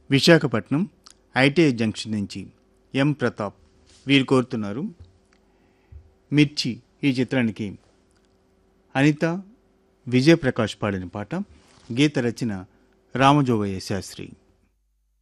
Visakhapatnam ITI junction నుంచి ఎం ప్రతాప్ వీరు కోరుతున్నారు. మిర్చి ఈ చిత్రానికి అనిత విజయప్రకాష్ పాడిన పాట. గీత రచన రామజోగయ్య శాస్త్రి.